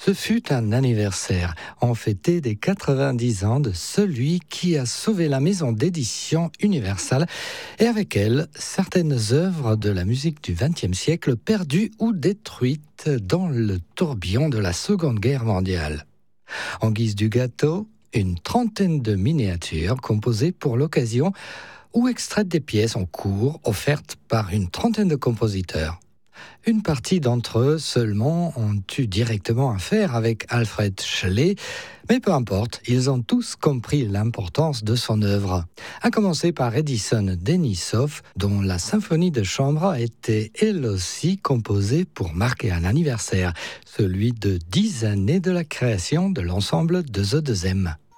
Ce fut un anniversaire. On fêtait des 90 ans de celui qui a sauvé la maison d'édition Universal et avec elle, certaines œuvres de la musique du XXe siècle perdues ou détruites dans le tourbillon de la Seconde Guerre mondiale. En guise du gâteau, une trentaine de miniatures composées pour l'occasion ou extraites des pièces en cours offertes par une trentaine de compositeurs. Une partie d'entre eux seulement ont eu directement affaire avec Alfred Schley, mais peu importe, ils ont tous compris l'importance de son œuvre. À commencer par Edison Denisov, dont la symphonie de chambre a été elle aussi composée pour marquer un anniversaire, celui de 10 années de la création de l'ensemble de The 2M.